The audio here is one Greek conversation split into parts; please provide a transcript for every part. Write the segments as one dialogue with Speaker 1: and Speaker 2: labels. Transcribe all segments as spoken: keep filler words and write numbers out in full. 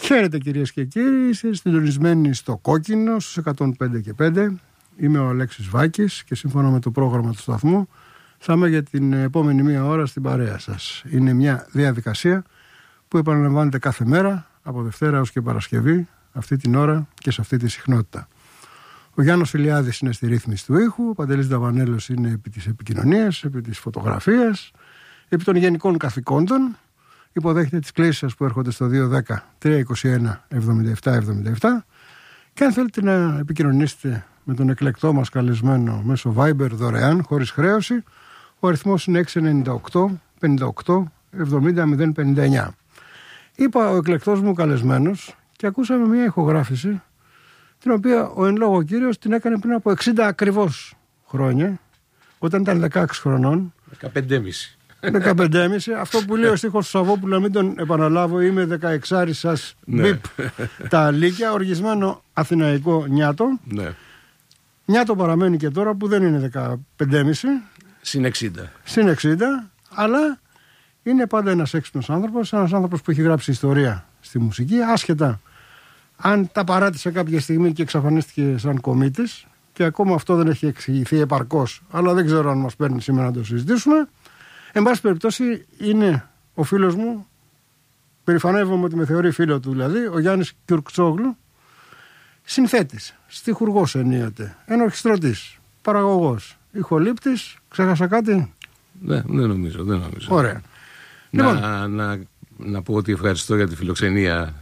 Speaker 1: Χαίρετε κυρίες και κύριοι, είστε συντονισμένοι στο Κόκκινο στους εκατόν πέντε και πέντε. Είμαι ο Αλέξης Βάκης και σύμφωνα με το πρόγραμμα του σταθμού θα είμαι για την επόμενη μία ώρα στην παρέα σας. Είναι μια διαδικασία που επαναλαμβάνεται κάθε μέρα από Δευτέρα έως και Παρασκευή, αυτή την ώρα και σε αυτή τη συχνότητα. Ο Γιάννος Ηλιάδης είναι στη ρύθμιση του ήχου, ο Παντελής Δαβανέλος είναι επί της επικοινωνίας, επί της φωτογραφίας, επί των γενικών καθηκόντων. Υποδέχεται τις κλήσεις σας που έρχονται στο δύο δέκα τρία είκοσι ένα εβδομήντα επτά εβδομήντα επτά και αν θέλετε να επικοινωνήσετε με τον εκλεκτό μας καλεσμένο μέσω Viber δωρεάν, χωρίς χρέωση, ο αριθμός είναι έξι εννιά οκτώ πενήντα οκτώ εβδομήντα μηδέν πενήντα εννιά. Είπα ο εκλεκτός μου καλεσμένος και ακούσαμε μια ηχογράφηση την οποία ο εν λόγω κύριος την έκανε πριν από εξήντα ακριβώς χρόνια, όταν ήταν δεκαέξι χρονών.
Speaker 2: δεκαπέντε και μισή.
Speaker 1: δεκαπέντε και μισή. Αυτό που λέει ο στίχος του Σαββόπουλου, να μην τον επαναλάβω, είμαι δεκαεξάρι σας μπιπ τα αλίκια, οργισμένο αθηναϊκό νιάτο.
Speaker 2: Ναι.
Speaker 1: Νιάτο παραμένει και τώρα που δεν είναι δεκαπέντε και μισή.
Speaker 2: Συν εξήντα.
Speaker 1: Συν εξήντα, αλλά είναι πάντα ένας έξυπνος άνθρωπος, ένας άνθρωπος που έχει γράψει ιστορία στη μουσική, άσχετα αν τα παράτησε κάποια στιγμή και εξαφανίστηκε σαν κομίτης, και ακόμα αυτό δεν έχει εξηγηθεί επαρκώς, αλλά δεν ξέρω αν μας παίρνει σήμερα να το συζητήσουμε. Εν πάση περιπτώσει, είναι ο φίλος μου, περηφανεύομαι ότι με θεωρεί φίλο του δηλαδή, ο Γιάννης Κιουρκτσόγλου, συνθέτης, στιχουργός ενίοτε, ενορχιστρωτής, παραγωγός, ηχολήπτης. Ξέχασα κάτι?
Speaker 2: Ναι, δεν νομίζω, δεν νομίζω.
Speaker 1: Ωραία.
Speaker 2: Να,
Speaker 1: Λοιπόν,
Speaker 2: να, να πω ότι ευχαριστώ για τη φιλοξενία,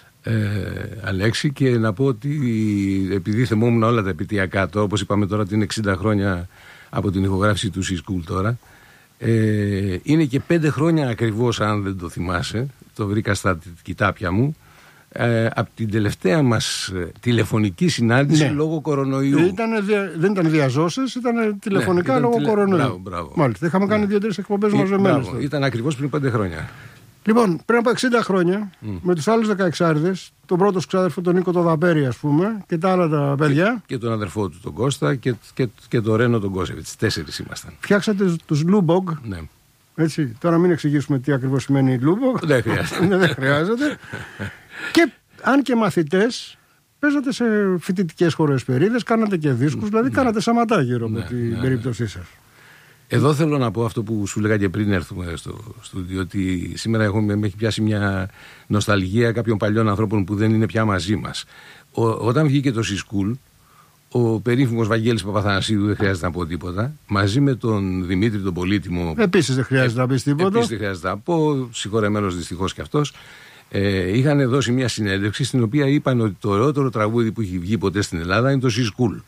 Speaker 2: ε, Αλέξη, και να πω ότι επειδή θυμόμουν όλα τα επαιτειακά, όπως είπαμε τώρα ότι είναι εξήντα χρόνια από την ηχογράφηση του C-School τώρα, ε, είναι και πέντε χρόνια ακριβώς, αν δεν το θυμάσαι, το βρήκα στα κοιτάπια μου, ε, από την τελευταία μας τηλεφωνική συνάντηση, ναι, λόγω κορονοϊού.
Speaker 1: Ήτανε, δεν ήταν διαζώσεις, ήταν τηλεφωνικά, ναι, ήταν λόγω τηλε... κορονοϊού.
Speaker 2: Μπράβο, μπράβο.
Speaker 1: Μάλιστα, είχαμε κάνει ναι. δύο-τρεις εκπομπές μαζεμένες.
Speaker 2: Ήταν ακριβώς πριν πέντε χρόνια.
Speaker 1: Λοιπόν, πριν από εξήντα χρόνια, mm. με τους άλλους δεκαεξάριδες, τον πρώτο ξάδερφο τον Νίκο τον Δαπέρη, ας πούμε, και τα άλλα τα παιδιά.
Speaker 2: Και, και τον αδερφό του τον Κώστα και, και, και τον Ρένο τον Κώσεβιτς. Τέσσερις ήμασταν.
Speaker 1: Φτιάξατε τους Λούμπογ.
Speaker 2: Ναι.
Speaker 1: Έτσι, τώρα μην εξηγήσουμε τι ακριβώς σημαίνει Λούμπογ.
Speaker 2: Δεν χρειάζεται.
Speaker 1: Δεν χρειάζεται. Και αν και μαθητές, παίζατε σε φοιτητικές χοροσπερίδες, κάνατε και δίσκους, δηλαδή κάνατε σαματά γύρω
Speaker 2: ναι,
Speaker 1: από την
Speaker 2: ναι,
Speaker 1: περίπτωσή
Speaker 2: ναι.
Speaker 1: σας.
Speaker 2: Εδώ θέλω να πω αυτό που σου λέγα και πριν έρθουμε στο στούντιο, ότι σήμερα έχουμε, με έχει πιάσει μια νοσταλγία κάποιων παλιών ανθρώπων που δεν είναι πια μαζί μας. Ο, όταν βγήκε το C-School, ο περίφημος Βαγγέλης Παπαθανασίδου, δεν χρειάζεται να πω τίποτα, μαζί με τον Δημήτρη τον Πολύτιμο.
Speaker 1: Επίσης δεν χρειάζεται ε, να πεις τίποτα.
Speaker 2: Επίσης δεν χρειάζεται να πω, συγχωρεμένος δυστυχώς κι αυτός. Ε, είχαν δώσει μια συνέντευξη στην οποία είπαν ότι το ωραιότερο τραγούδι που έχει βγει ποτέ στην Ελλάδα είναι το C-School.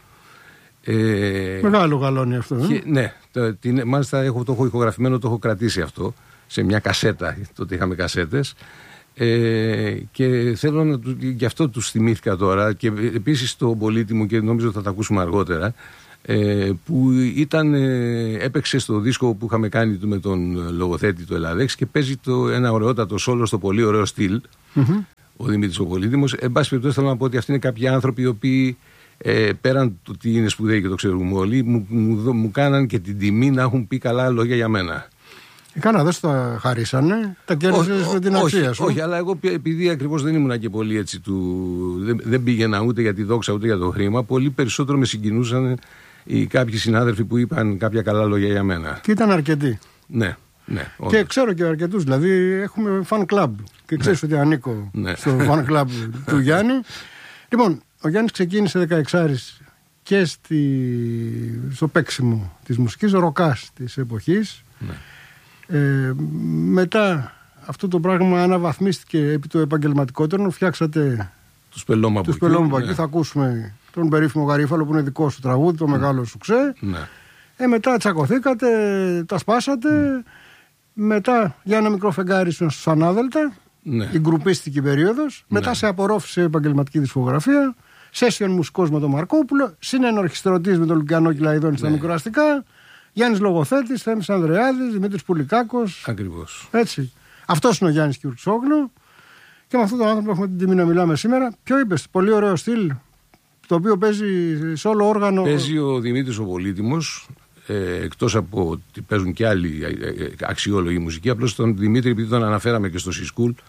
Speaker 1: Ε, Μεγάλο γαλόνι αυτό. Ε?
Speaker 2: Και, ναι, το, την, μάλιστα έχω, το έχω ηχογραφημένο, το έχω κρατήσει αυτό σε μια κασέτα, τότε είχαμε κασέτες, ε, και θέλω να του, γι' αυτό τους θυμήθηκα τώρα, και επίσης το Πολύτιμο, και νομίζω ότι θα τα ακούσουμε αργότερα, ε, που ήταν, ε, έπαιξε στο δίσκο που είχαμε κάνει με τον λογοθέτη του Ελλαδέξ και παίζει το, ένα ωραιότατο σόλο στο πολύ ωραίο στυλ, mm-hmm. ο Δημήτρης ο Πολύτιμος. Εν πάση περιπτώσει θέλω να πω ότι αυτοί είναι κάποιοι άνθρωποι οι οποίοι, Ε, πέραν του ότι είναι σπουδαίοι και το ξέρουμε όλοι, μου, μου, μου κάναν και την τιμή να έχουν πει καλά λόγια για μένα.
Speaker 1: Ε, κάνα δεν σου τα χαρίσανε, τα κέρδισες με την
Speaker 2: όχι,
Speaker 1: αξία σου.
Speaker 2: Όχι, αλλά εγώ επειδή ακριβώς δεν ήμουν και πολύ έτσι του. Δεν, δεν πήγαινα ούτε για τη δόξα ούτε για το χρήμα. Πολύ περισσότερο με συγκινούσαν οι κάποιοι συνάδελφοι που είπαν κάποια καλά λόγια για μένα.
Speaker 1: Και ήταν αρκετοί.
Speaker 2: Ναι. Ναι,
Speaker 1: και ξέρω και αρκετούς, δηλαδή έχουμε fan club και ξέρεις, ναι, ότι ανήκω, ναι, στο fan club του Γιάννη. Λοιπόν, ο Γιάννης ξεκίνησε δεκαεξάρις και στη, στο παίξιμο της μουσικής ροκάς της εποχής. Ναι. Ε, μετά αυτό το πράγμα αναβαθμίστηκε επί το επαγγελματικότερο. Φτιάξατε
Speaker 2: τους Πελώμα,
Speaker 1: ναι. Θα ακούσουμε τον περίφημο Γαρίφαλο που είναι δικό σου τραγούδι, το ναι, μεγάλο σου ξέ.
Speaker 2: Ναι.
Speaker 1: Ε, μετά τσακωθήκατε, τα σπάσατε. Mm. Μετά για ένα μικρό φεγγάρι στους Ανάδελτα, ναι, η γκρουπίστικη περίοδος. Ναι. Μετά σε απορρόφησε επαγγελματική δισκογραφία. Σέσιον μουσικός με τον Μαρκόπουλο. Συνενορχιστρωτής με τον Λουκιανό Κυλαϊδόνη, ναι, στα μικροαστικά. Γιάννης Λογοθέτης, Θέμης Ανδρεάδης, Δημήτρης Πουλικάκος.
Speaker 2: Ακριβώς.
Speaker 1: Έτσι. Αυτός είναι ο Γιάννης Κιουρκτσόγλου. Και με αυτόν τον άνθρωπο έχουμε την τιμή να μιλάμε σήμερα. Ποιο είπες, πολύ ωραίο στυλ, το οποίο παίζει σε όλο όργανο.
Speaker 2: Παίζει ο Δημήτρης ο Πολύτιμος. Ε, εκτός από ότι παίζουν και άλλοι αξιόλογοι μουσικοί, απλώς τον Δημήτρη, επειδή τον αναφέραμε και στο C-School,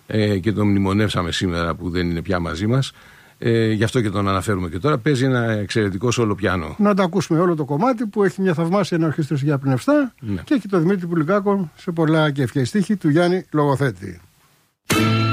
Speaker 2: ε, και τον μνημονεύσαμε σήμερα που δεν είναι πια μαζί μας. Ε, γι' αυτό και τον αναφέρουμε και τώρα. Παίζει ένα εξαιρετικό σόλο πιάνο.
Speaker 1: Να το ακούσουμε όλο το κομμάτι που έχει μια θαυμάσια ενορχήστρωση για πνευστά, ναι. Και έχει το Δημήτρη Πουλικάκο σε πολλά και ευχαριστήχη του Γιάννη Λογοθέτη.